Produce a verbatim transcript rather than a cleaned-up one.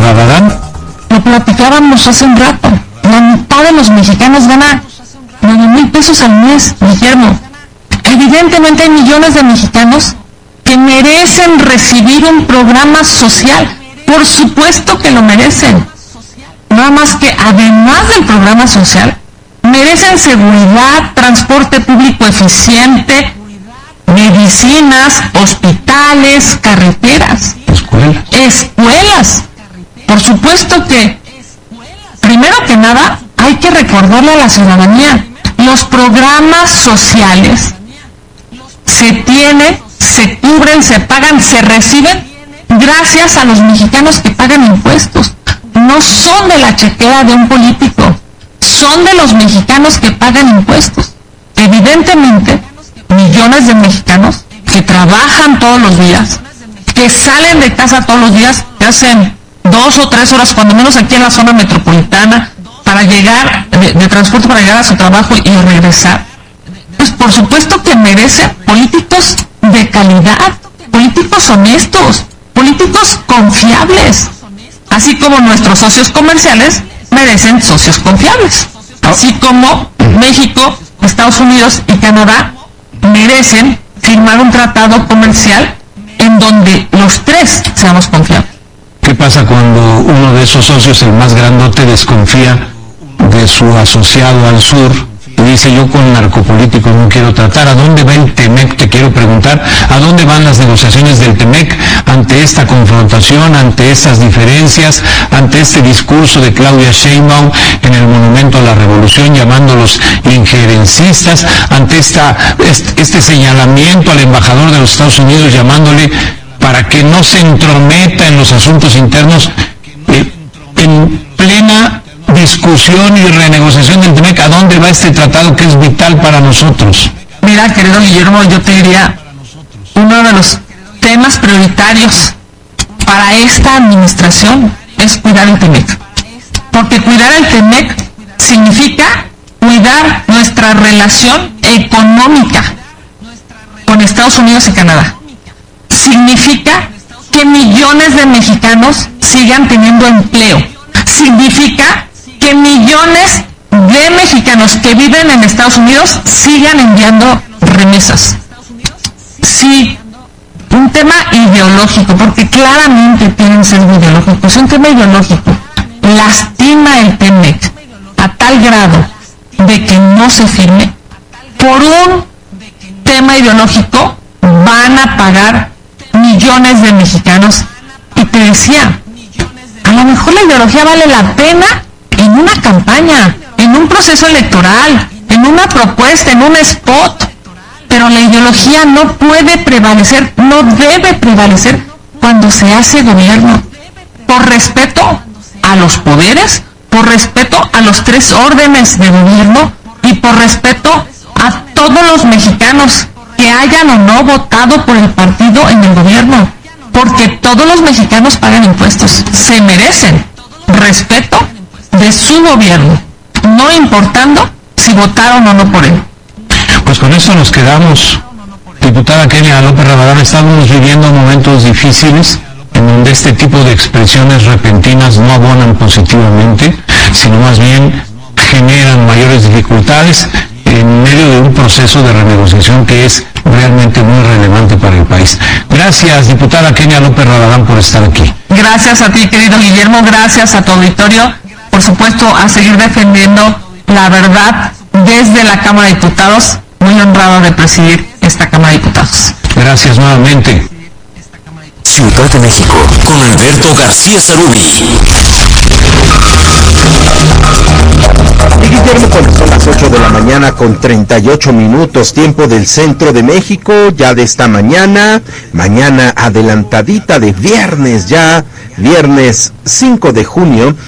Rabadán. Lo platicábamos hace un rato. La mitad de los mexicanos gana nueve mil pesos al mes, Guillermo. Evidentemente hay millones de mexicanos que merecen recibir un programa social. Por supuesto que lo merecen. Nada más que además del programa social, merecen seguridad, transporte público eficiente, medicinas, hospitales, carreteras, Escuela. escuelas. Por supuesto que, primero que nada, hay que recordarle a la ciudadanía, los programas sociales se tienen, se cubren, se pagan, se reciben gracias a los mexicanos que pagan impuestos. No son de la chequera de un político, son de los mexicanos que pagan impuestos. Evidentemente, millones de mexicanos que trabajan todos los días, que salen de casa todos los días, que hacen dos o tres horas, cuando menos aquí en la zona metropolitana, para llegar, de, de transporte para llegar a su trabajo y regresar. Pues por supuesto que merecen políticos de calidad, políticos honestos, políticos confiables, así como nuestros socios comerciales merecen socios confiables, así como México, Estados Unidos y Canadá merecen firmar un tratado comercial en donde los tres seamos confiables. ¿Qué pasa cuando uno de esos socios, el más grandote, desconfía de su asociado al sur y dice: yo con narcopolíticos no quiero tratar? ¿A dónde va el Temec? Te quiero preguntar, ¿a dónde van las negociaciones del Temec ante esta confrontación, ante estas diferencias, ante este discurso de Claudia Sheinbaum en el Monumento a la Revolución llamándolos injerencistas, ante esta, este, este señalamiento al embajador de los Estados Unidos llamándole para que no se entrometa en los asuntos internos, eh, en plena discusión y renegociación del Temec? ¿A dónde va este tratado que es vital para nosotros? Mira, querido Guillermo, yo te diría, uno de los temas prioritarios para esta administración es cuidar el Temec. Porque cuidar el Temec significa cuidar nuestra relación económica con Estados Unidos y Canadá. Significa que millones de mexicanos sigan teniendo empleo. Significa que millones de mexicanos que viven en Estados Unidos sigan enviando remesas. Sí, un tema ideológico, porque claramente tienen ser ideológicos, un tema ideológico. Lastima el Temec a tal grado de que no se firme. Por un tema ideológico van a pagar millones de mexicanos. Y te decía, a lo mejor la ideología vale la pena en una campaña, en un proceso electoral, en una propuesta, en un spot, pero la ideología no puede prevalecer, no debe prevalecer cuando se hace gobierno, por respeto a los poderes, por respeto a los tres órdenes de gobierno y por respeto a todos los mexicanos que hayan o no votado por el partido en el gobierno, porque todos los mexicanos pagan impuestos, se merecen respeto de su gobierno, no importando si votaron o no por él. Pues con esto nos quedamos. Diputada Kenia López Rabadán, estamos viviendo momentos difíciles en donde este tipo de expresiones repentinas no abonan positivamente, sino más bien generan mayores dificultades en medio de un proceso de renegociación que es realmente muy relevante para el país. Gracias, diputada Kenia López Rabadán, por estar aquí. Gracias a ti, querido Guillermo, gracias a tu auditorio, por supuesto, a seguir defendiendo la verdad desde la Cámara de Diputados. Muy honrado de presidir esta Cámara de Diputados. Gracias nuevamente. Ciudad de México, con Alberto García Zarubi. Y Guillermo, cuando son las ocho de la mañana con treinta y ocho minutos, tiempo del centro de México, ya de esta mañana, mañana adelantadita de viernes ya, viernes cinco de junio,